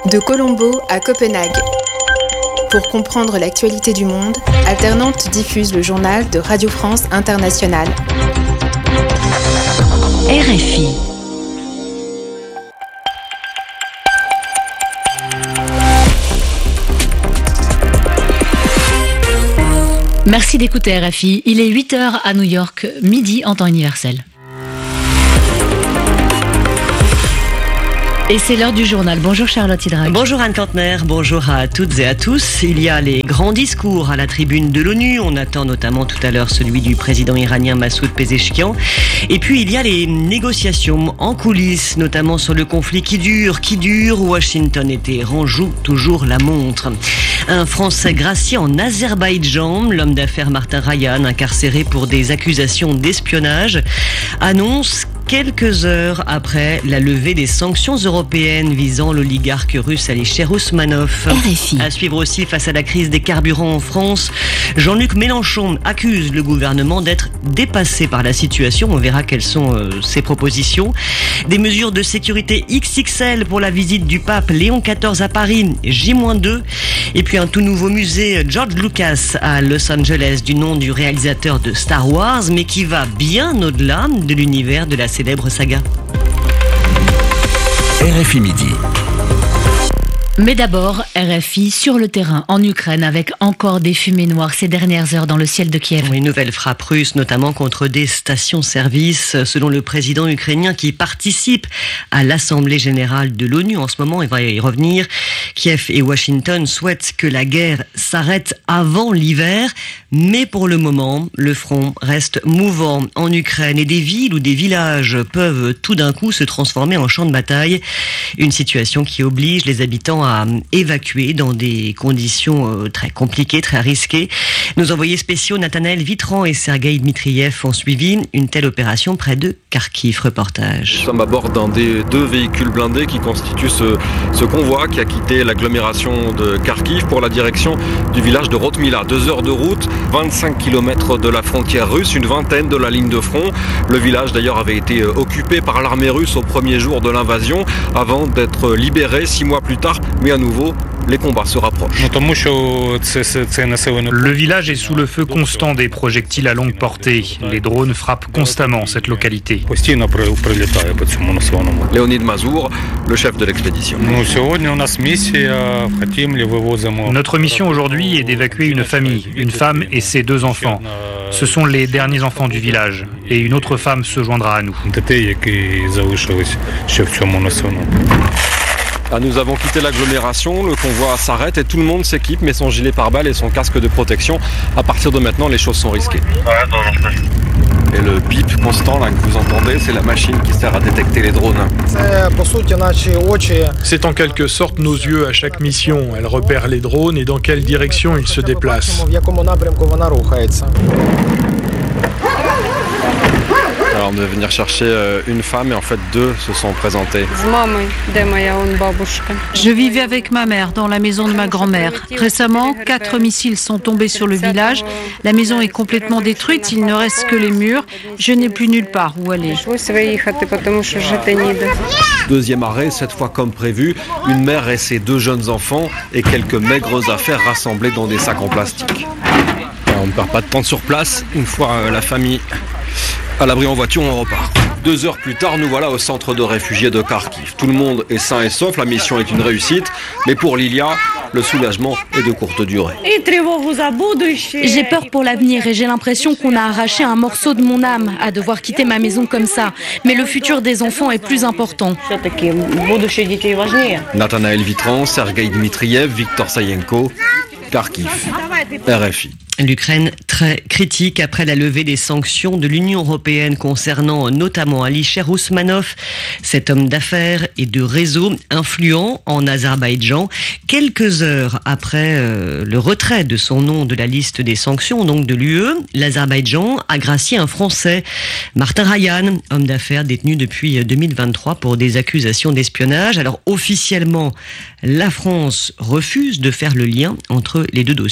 De Colombo à Copenhague. Pour comprendre l'actualité du monde, Alternante diffuse le journal de Radio France Internationale. RFI. Merci d'écouter RFI. Il est 8h à New York, midi en temps universel. Et c'est l'heure du journal. Bonjour Charlotte Hydrac. Bonjour Anne Kantner, bonjour à toutes et à tous. Il y a les grands discours à la tribune de l'ONU. On attend notamment tout à l'heure celui du président iranien Massoud Pezeshkian. Et puis il y a les négociations en coulisses, notamment sur le conflit qui dure. Washington et Téhéran jouent toujours la montre. Un Français gracié en Azerbaïdjan, l'homme d'affaires Martin Rayan, incarcéré pour des accusations d'espionnage, annonce quelques heures après la levée des sanctions européennes visant l'oligarque russe Alisher Ousmanov. RFI. À suivre aussi face à la crise des carburants en France, Jean-Luc Mélenchon accuse le gouvernement d'être dépassé par la situation. On verra quelles sont ses propositions. Des mesures de sécurité XXL pour la visite du pape Léon XIV à Paris, J-2. Et puis un tout nouveau musée George Lucas à Los Angeles du nom du réalisateur de Star Wars, mais qui va bien au-delà de l'univers de la célèbre saga. RFI Midi. Mais d'abord, RFI sur le terrain en Ukraine avec encore des fumées noires ces dernières heures dans le ciel de Kiev. Une nouvelle frappe russe, notamment contre des stations-service, selon le président ukrainien qui participe à l'Assemblée générale de l'ONU. En ce moment, il va y revenir. Kiev et Washington souhaitent que la guerre s'arrête avant l'hiver, mais pour le moment, le front reste mouvant en Ukraine et des villes ou des villages peuvent tout d'un coup se transformer en champ de bataille. Une situation qui oblige les habitants à évacuer dans des conditions très compliquées, très risquées. Nos envoyés spéciaux Nathanaël Vitran et Sergueï Dmitriev ont suivi une telle opération près de Kharkiv. Reportage. Nous sommes à bord d'un des deux véhicules blindés qui constituent ce convoi qui a quitté l'agglomération de Kharkiv pour la direction du village de Rotmila. 2 heures de route, 25 km de la frontière russe, une vingtaine de la ligne de front. Le village d'ailleurs avait été occupé par l'armée russe au premier jour de l'invasion avant d'être libéré 6 mois plus tard. Mais à nouveau, les combats se rapprochent. Le village est sous le feu constant des projectiles à longue portée. Les drones frappent constamment cette localité. Léonid Mazour, le chef de l'expédition. Notre mission aujourd'hui est d'évacuer une famille, une femme et ses 2 enfants. Ce sont les derniers enfants du village. Et une autre femme se joindra à nous. Nous avons quitté l'agglomération, le convoi s'arrête et tout le monde s'équipe, met son gilet pare-balles et son casque de protection. À partir de maintenant, les choses sont risquées. Et le bip constant là, que vous entendez, c'est la machine qui sert à détecter les drones. C'est en quelque sorte nos yeux à chaque mission. Elle repère les drones et dans quelle direction ils se déplacent. Alors on devait venir chercher une femme et en fait 2 se sont présentés. Je vivais avec ma mère dans la maison de ma grand-mère. Récemment, 4 missiles sont tombés sur le village. La maison est complètement détruite, il ne reste que les murs. Je n'ai plus nulle part où aller. Deuxième arrêt, cette fois comme prévu, une mère et ses 2 jeunes enfants et quelques maigres affaires rassemblées dans des sacs en plastique. Alors, on ne perd pas de temps sur place, une fois la famille à l'abri en voiture, on repart. 2 heures plus tard, nous voilà au centre de réfugiés de Kharkiv. Tout le monde est sain et sauf, la mission est une réussite. Mais pour Lilia, le soulagement est de courte durée. J'ai peur pour l'avenir et j'ai l'impression qu'on a arraché un morceau de mon âme à devoir quitter ma maison comme ça. Mais le futur des enfants est plus important. Nathanaël Vitran, Sergueï Dmitriev, Victor Sayenko, Kharkiv, RFI. L'Ukraine très critique après la levée des sanctions de l'Union européenne concernant notamment Alisher Ousmanov, cet homme d'affaires et de réseau influent en Azerbaïdjan. Quelques heures après le retrait de son nom de la liste des sanctions, donc de l'UE, l'Azerbaïdjan a gracié un Français, Martin Rayan, homme d'affaires détenu depuis 2023 pour des accusations d'espionnage. Alors officiellement, la France refuse de faire le lien entre les 2 dossiers. En tout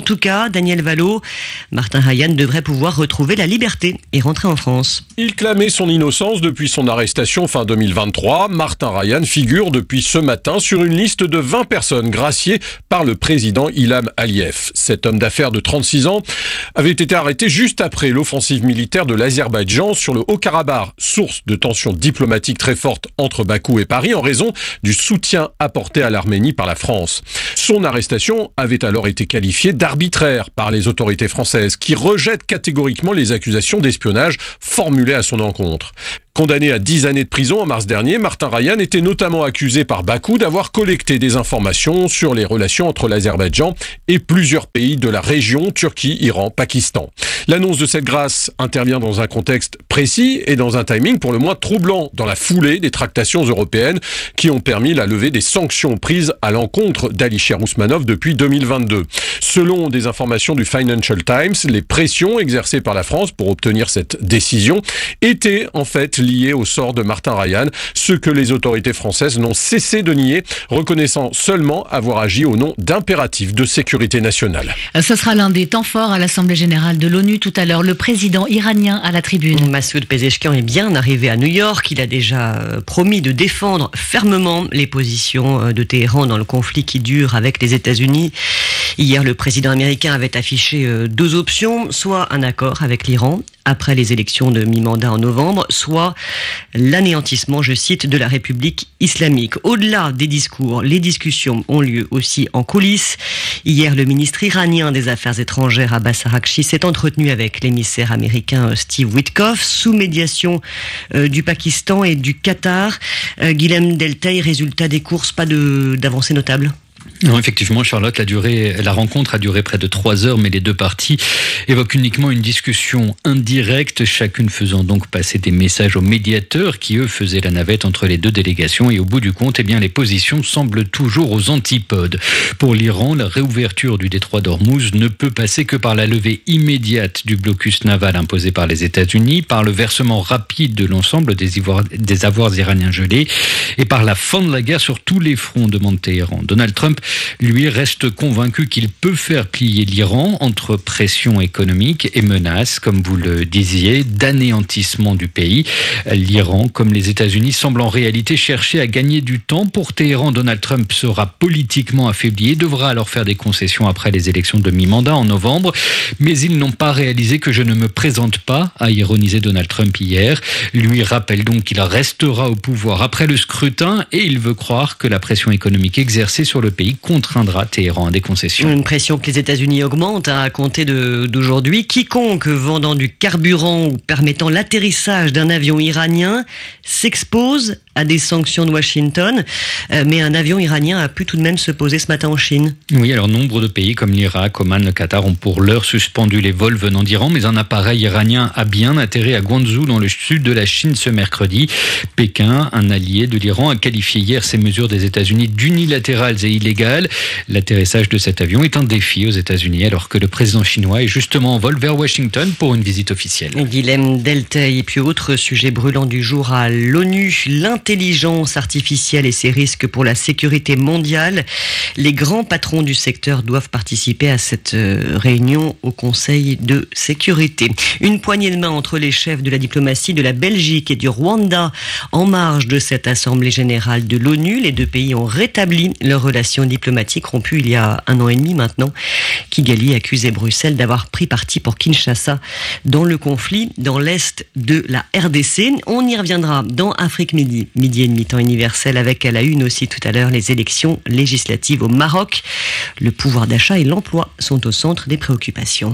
tout cas, Daniel Vallot, Martin Ryan devrait pouvoir retrouver la liberté et rentrer en France. Il clamait son innocence depuis son arrestation fin 2023. Martin Ryan figure depuis ce matin sur une liste de 20 personnes graciées par le président Ilham Aliyev. Cet homme d'affaires de 36 ans avait été arrêté juste après l'offensive militaire de l'Azerbaïdjan sur le Haut-Karabakh, source de tensions diplomatiques très fortes entre Bakou et Paris en raison du soutien apporté à l'Arménie par la France. Son arrestation avait alors été qualifiée d'arbitraire par les autorités françaises qui rejettent catégoriquement les accusations d'espionnage formulées à son encontre. Condamné à 10 années de prison en mars dernier, Martin Ryan était notamment accusé par Bakou d'avoir collecté des informations sur les relations entre l'Azerbaïdjan et plusieurs pays de la région, Turquie, Iran, Pakistan. L'annonce de cette grâce intervient dans un contexte précis et dans un timing pour le moins troublant, dans la foulée des tractations européennes qui ont permis la levée des sanctions prises à l'encontre d'Alisher Ousmanov depuis 2022. Selon des informations du Financial Times, les pressions exercées par la France pour obtenir cette décision étaient en fait liées au sort de Martin Ryan, ce que les autorités françaises n'ont cessé de nier, reconnaissant seulement avoir agi au nom d'impératifs de sécurité nationale. Ce sera l'un des temps forts à l'Assemblée générale de l'ONU tout à l'heure. Le président iranien à la tribune. Massoud Pezeshkian est bien arrivé à New York. Il a déjà promis de défendre fermement les positions de Téhéran dans le conflit qui dure avec les États-Unis. Hier, le président américain avait affiché 2 options, soit un accord avec l'Iran après les élections de mi-mandat en novembre, soit l'anéantissement, je cite, de la République islamique. Au-delà des discours, les discussions ont lieu aussi en coulisses. Hier, le ministre iranien des Affaires étrangères, Abbas Araghchi, s'est entretenu avec l'émissaire américain Steve Witkoff, sous médiation du Pakistan et du Qatar. Guilhem Deltaï, résultat des courses, pas d'avancée notable? Non, effectivement, Charlotte, la rencontre a duré près de 3 heures, mais les deux parties évoquent uniquement une discussion indirecte, chacune faisant donc passer des messages aux médiateurs qui, eux, faisaient la navette entre les deux délégations. Et au bout du compte, les positions semblent toujours aux antipodes. Pour l'Iran, la réouverture du détroit d'Ormuz ne peut passer que par la levée immédiate du blocus naval imposé par les États-Unis, par le versement rapide de l'ensemble des avoirs iraniens gelés et par la fin de la guerre sur tous les fronts, demande Téhéran. Donald Trump, lui, reste convaincu qu'il peut faire plier l'Iran entre pression économique et menaces, comme vous le disiez, d'anéantissement du pays. L'Iran, comme les États-Unis, semble en réalité chercher à gagner du temps. Pour Téhéran, Donald Trump sera politiquement affaibli et devra alors faire des concessions après les élections de mi-mandat en novembre. Mais ils n'ont pas réalisé que je ne me présente pas, a ironisé Donald Trump hier. Lui rappelle donc qu'il restera au pouvoir après le scrutin et il veut croire que la pression économique exercée sur le pays contraindra Téhéran à des concessions. Une pression que les États-Unis augmentent à compter d'aujourd'hui. Quiconque vendant du carburant ou permettant l'atterrissage d'un avion iranien s'expose à des sanctions de Washington. Mais un avion iranien a pu tout de même se poser ce matin en Chine. Oui, alors nombre de pays comme l'Irak, Oman, le Qatar ont pour l'heure suspendu les vols venant d'Iran, mais un appareil iranien a bien atterri à Guangzhou dans le sud de la Chine ce mercredi. Pékin, un allié de l'Iran, a qualifié hier ces mesures des États-Unis d'unilatérales et illégales. L'atterrissage de cet avion est un défi aux États-Unis alors que le président chinois est justement en vol vers Washington pour une visite officielle. Guilhem Deltaï, et puis autre sujet brûlant du jour à l'ONU, l'intelligence artificielle et ses risques pour la sécurité mondiale. Les grands patrons du secteur doivent participer à cette réunion au Conseil de sécurité. Une poignée de main entre les chefs de la diplomatie de la Belgique et du Rwanda en marge de cette Assemblée générale de l'ONU. Les deux pays ont rétabli leurs relations diplomatiques rompues il y a 1 an et demi maintenant. Kigali accusait Bruxelles d'avoir pris parti pour Kinshasa dans le conflit dans l'est de la RDC. On y reviendra dans Afrique Midi et demi temps universel avec à la une aussi tout à l'heure les élections législatives au Maroc. Le pouvoir d'achat et l'emploi sont au centre des préoccupations.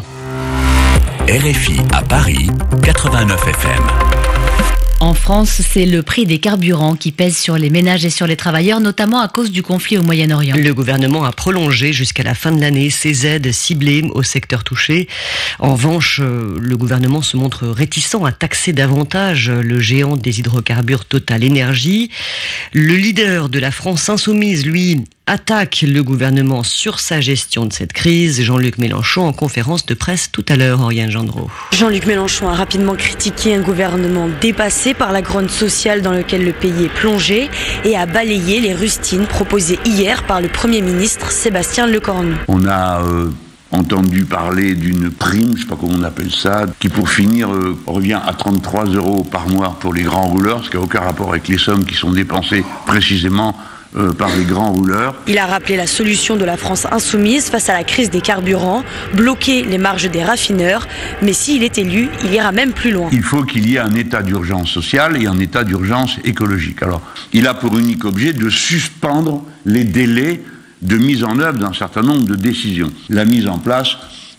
RFI à Paris, 89 FM. En France, c'est le prix des carburants qui pèse sur les ménages et sur les travailleurs, notamment à cause du conflit au Moyen-Orient. Le gouvernement a prolongé jusqu'à la fin de l'année ces aides ciblées au secteur touché. En revanche, le gouvernement se montre réticent à taxer davantage le géant des hydrocarbures Total Énergie. Le leader de la France insoumise, lui, attaque le gouvernement sur sa gestion de cette crise. Jean-Luc Mélenchon en conférence de presse tout à l'heure, Oriane Gendreau. Jean-Luc Mélenchon a rapidement critiqué un gouvernement dépassé par la grogne sociale dans laquelle le pays est plongé et a balayé les rustines proposées hier par le Premier ministre Sébastien Lecornu. On a entendu parler d'une prime, je ne sais pas comment on appelle ça, qui pour finir revient à 33 € par mois pour les grands rouleurs, ce qui n'a aucun rapport avec les sommes qui sont dépensées précisément par les grands rouleurs. Il a rappelé la solution de la France insoumise face à la crise des carburants, bloquer les marges des raffineurs, mais s'il est élu, il ira même plus loin. Il faut qu'il y ait un état d'urgence sociale et un état d'urgence écologique. Alors, il a pour unique objet de suspendre les délais de mise en œuvre d'un certain nombre de décisions. La mise en place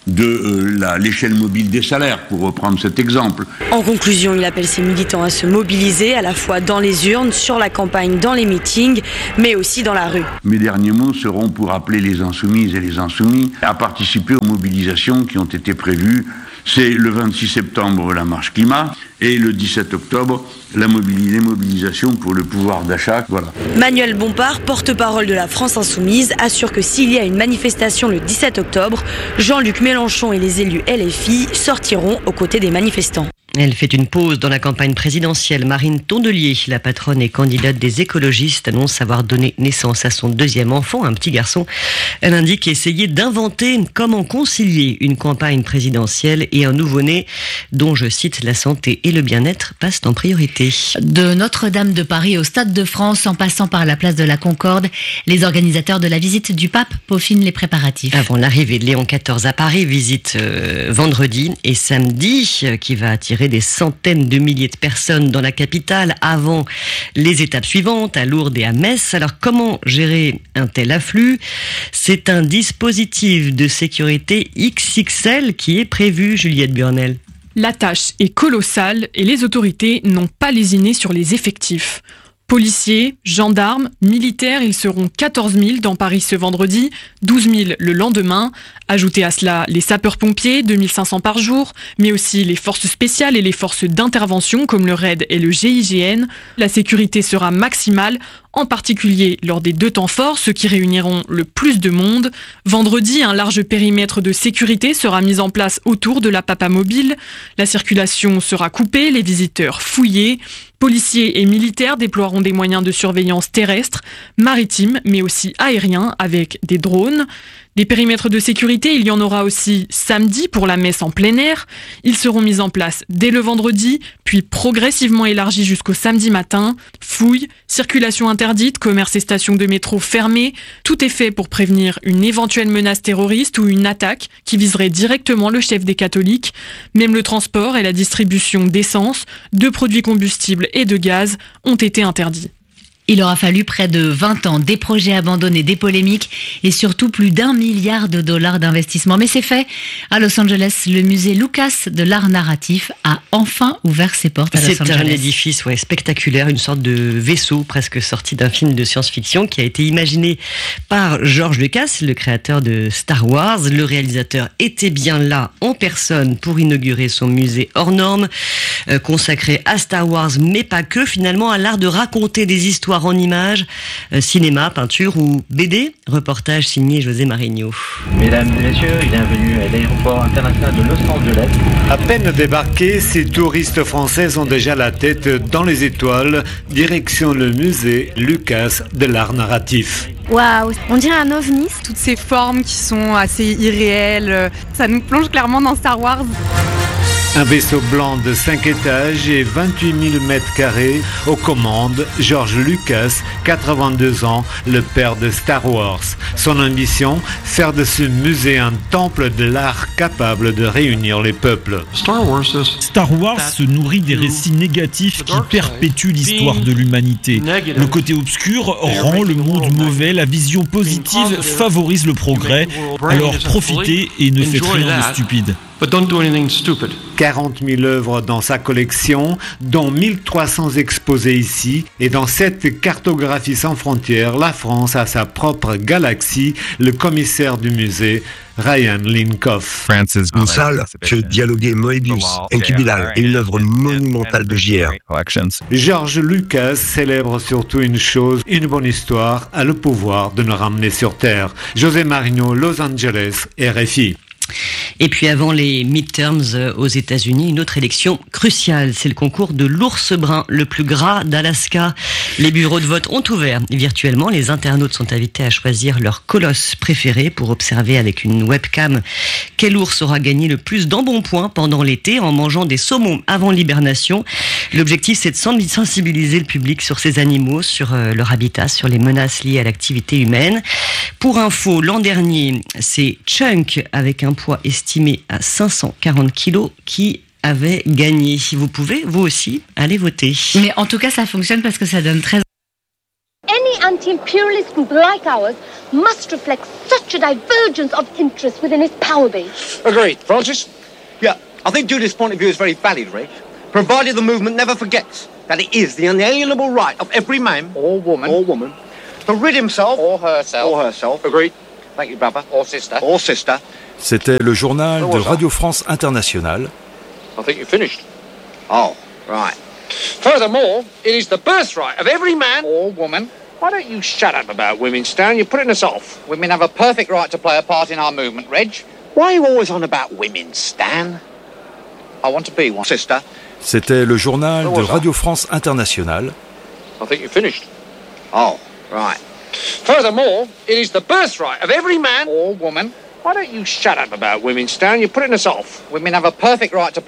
de l'échelle mobile des salaires, pour reprendre cet exemple. En conclusion, il appelle ses militants à se mobiliser, à la fois dans les urnes, sur la campagne, dans les meetings, mais aussi dans la rue. Mes derniers mots seront pour appeler les insoumises et les insoumis à participer aux mobilisations qui ont été prévues. C'est le 26 septembre la marche climat et le 17 octobre les mobilisations pour le pouvoir d'achat. Voilà. Manuel Bompard, porte-parole de la France insoumise, assure que s'il y a une manifestation le 17 octobre, Jean-Luc Mélenchon et les élus LFI sortiront aux côtés des manifestants. Elle fait une pause dans la campagne présidentielle. Marine Tondelier, la patronne et candidate des écologistes, annonce avoir donné naissance à son deuxième enfant, un petit garçon. Elle indique essayer d'inventer comment concilier une campagne présidentielle et un nouveau-né dont, je cite, la santé et le bien-être passent en priorité. De Notre-Dame de Paris au Stade de France, en passant par la place de la Concorde, les organisateurs de la visite du pape peaufinent les préparatifs. Avant l'arrivée de Léon XIV à Paris, visite vendredi et samedi, qui va attirer des centaines de milliers de personnes dans la capitale avant les étapes suivantes, à Lourdes et à Metz. Alors comment gérer un tel afflux ? C'est un dispositif de sécurité XXL qui est prévu, Juliette Burnel. La tâche est colossale et les autorités n'ont pas lésiné sur les effectifs. Policiers, gendarmes, militaires, ils seront 14 000 dans Paris ce vendredi, 12 000 le lendemain. Ajoutez à cela les sapeurs-pompiers, 2 500 par jour, mais aussi les forces spéciales et les forces d'intervention comme le RAID et le GIGN. La sécurité sera maximale, en particulier lors des 2 temps forts, ceux qui réuniront le plus de monde. Vendredi, un large périmètre de sécurité sera mis en place autour de la Papa Mobile. La circulation sera coupée, les visiteurs fouillés. Policiers et militaires déploieront des moyens de surveillance terrestre, maritime, mais aussi aérien avec des drones. Des périmètres de sécurité, il y en aura aussi samedi pour la messe en plein air. Ils seront mis en place dès le vendredi, puis progressivement élargis jusqu'au samedi matin. Fouilles, circulation interdite, commerce et stations de métro fermées. Tout est fait pour prévenir une éventuelle menace terroriste ou une attaque qui viserait directement le chef des catholiques. Même le transport et la distribution d'essence, de produits combustibles et de gaz ont été interdits. Il aura fallu près de 20 ans, des projets abandonnés, des polémiques et surtout plus d'1 milliard de dollars d'investissement. Mais c'est fait. À Los Angeles, le musée Lucas de l'art narratif a enfin ouvert ses portes à Los Angeles. C'est un édifice spectaculaire, une sorte de vaisseau presque sorti d'un film de science-fiction qui a été imaginé par George Lucas, le créateur de Star Wars. Le réalisateur était bien là en personne pour inaugurer son musée hors norme, consacré à Star Wars, mais pas que, finalement à l'art de raconter des histoires en images, cinéma, peinture ou BD. Reportage signé José Marigno. Mesdames et messieurs, bienvenue à l'aéroport international de Los Angeles. À peine débarqués, ces touristes français ont déjà la tête dans les étoiles, direction le musée Lucas de l'art narratif. Waouh, on dirait un ovni. Toutes ces formes qui sont assez irréelles, ça nous plonge clairement dans Star Wars. Un vaisseau blanc de 5 étages et 28 000 mètres carrés. Aux commandes, George Lucas, 82 ans, le père de Star Wars. Son ambition, faire de ce musée un temple de l'art capable de réunir les peuples. Star Wars se nourrit des récits négatifs qui perpétuent l'histoire de l'humanité. Le côté obscur rend le monde mauvais, la vision positive favorise le progrès. Alors profitez et ne faites rien de stupide. 40 000 œuvres dans sa collection, dont 1300 exposées ici. Et dans cette cartographie sans frontières, la France a sa propre galaxie. Le commissaire du musée, Ryan Linkoff. Une salle fait dialoguer Moebius, Enki Bilal et une œuvre monumentale de JR. George Lucas célèbre surtout une chose, une bonne histoire a le pouvoir de nous ramener sur Terre. José Marigno, Los Angeles, RFI. Et puis avant les midterms aux États-Unis, une autre élection cruciale, c'est le concours de l'ours brun, le plus gras d'Alaska. Les bureaux de vote ont ouvert virtuellement. Les internautes sont invités à choisir leur colosse préféré pour observer avec une webcam quel ours aura gagné le plus d'embonpoint pendant l'été en mangeant des saumons avant l'hibernation. L'objectif, c'est de sensibiliser le public sur ces animaux, sur leur habitat, sur les menaces liées à l'activité humaine. Pour info, l'an dernier, c'est Chunk avec un poids estimé à 540 kilos qui avait gagné. Si vous pouvez, vous aussi, aller voter. Mais en tout cas, ça fonctionne parce que ça donne très... Any anti-imperialist group like ours must reflect such a divergence of interest within its power base. Agreed. Francis? Yeah, I think Judith's point of view is very valid, Reg, provided the movement never forgets that it is the unalienable right of every man or woman to rid himself or herself. Agreed. Thank you, brother. Or sister. C'était le journal de Radio France Internationale. I think you finished. Oh, right. Furthermore, it is the birthright of every man or woman. Why don't you shut up about women, Stan? You're putting us off. Women have a perfect right to play a part in our movement, Reg. Why are you always on about women, Stan? I want to be one. Sister. C'était le journal de Radio France Internationale. I think you finished. Oh, right. Furthermore, it is the birthright of every man or woman. Why don't you shut up about women, Stan? You're putting us off. Women have a perfect right to